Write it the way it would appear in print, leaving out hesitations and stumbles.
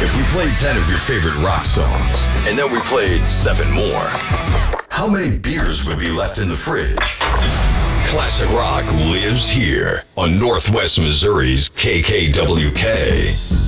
If we played 10 of your favorite rock songs, and then we played 7 more, how many beers would be left in the fridge? Classic rock lives here on Northwest Missouri's KKWK.